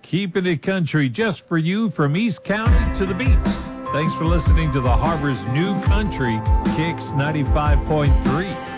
Keeping it country just for you from East County to the beach. Thanks for listening to the Harbor's New Country, Kicks 95.3.